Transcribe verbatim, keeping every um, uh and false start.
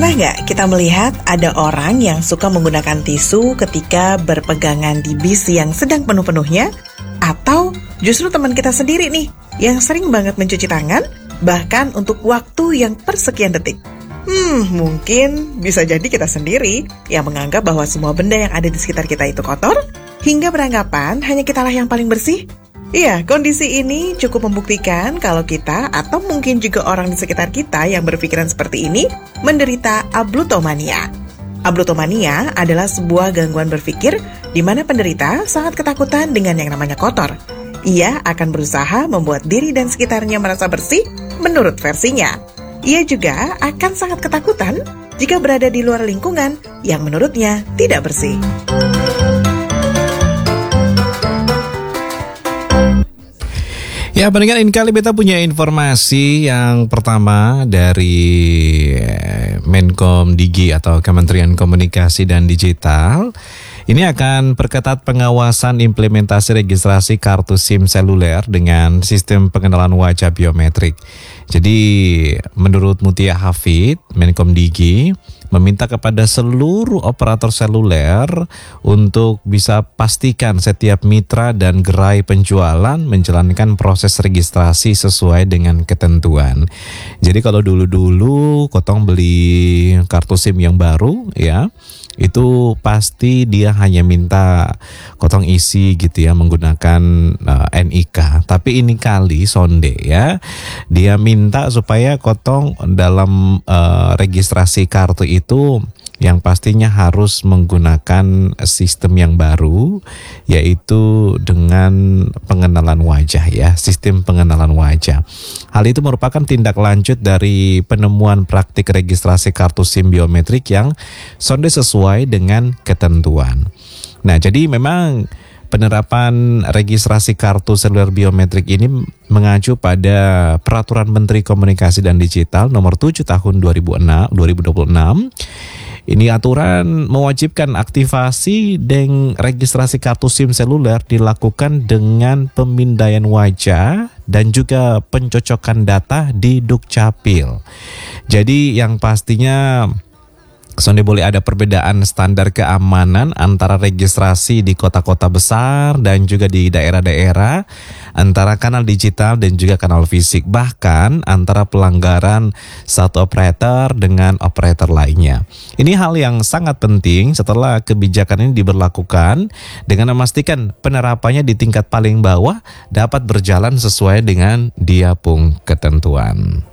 Pernah nggak kita melihat ada orang yang suka menggunakan tisu ketika berpegangan di bis yang sedang penuh-penuhnya? Atau justru teman kita sendiri nih, yang sering banget mencuci tangan, bahkan untuk waktu yang persekian detik? Hmm, mungkin bisa jadi kita sendiri yang menganggap bahwa semua benda yang ada di sekitar kita itu kotor, hingga beranggapan hanya kitalah yang paling bersih. Iya, kondisi ini cukup membuktikan kalau kita atau mungkin juga orang di sekitar kita yang berpikiran seperti ini menderita ablutomania. Ablutomania adalah sebuah gangguan berpikir di mana penderita sangat ketakutan dengan yang namanya kotor. Ia akan berusaha membuat diri dan sekitarnya merasa bersih menurut versinya. Ia juga akan sangat ketakutan jika berada di luar lingkungan yang menurutnya tidak bersih. Ya, pendengar, ini kali beta punya informasi yang pertama dari Menkom Digi atau Kementerian Komunikasi dan Digital. Ini akan perketat pengawasan implementasi registrasi kartu SIM seluler dengan sistem pengenalan wajah biometrik. Jadi, menurut Mutia Hafid, Menkom Digi meminta kepada seluruh operator seluler untuk bisa pastikan setiap mitra dan gerai penjualan menjalankan proses registrasi sesuai dengan ketentuan. Jadi kalau dulu-dulu kotong beli kartu SIM yang baru ya, itu pasti dia hanya minta kotong isi gitu ya menggunakan uh, N I K. Tapi ini kali sonde ya, dia minta supaya kotong dalam uh, registrasi kartu itu yang pastinya harus menggunakan sistem yang baru, yaitu dengan pengenalan wajah ya, sistem pengenalan wajah. Hal itu merupakan tindak lanjut dari penemuan praktik registrasi kartu SIM biometrik yang sonde sesuai dengan ketentuan. Nah, jadi memang penerapan registrasi kartu seluler biometrik ini mengacu pada Peraturan Menteri Komunikasi dan Digital nomor tujuh tahun dua ribu dua puluh enam. Ini aturan mewajibkan aktivasi dan registrasi kartu SIM seluler dilakukan dengan pemindaian wajah dan juga pencocokan data di Dukcapil. Jadi yang pastinya sonde boleh ada perbedaan standar keamanan antara registrasi di kota-kota besar dan juga di daerah-daerah, antara kanal digital dan juga kanal fisik, bahkan antara pelanggaran satu operator dengan operator lainnya. Ini hal yang sangat penting setelah kebijakan ini diberlakukan dengan memastikan penerapannya di tingkat paling bawah dapat berjalan sesuai dengan diapung ketentuan.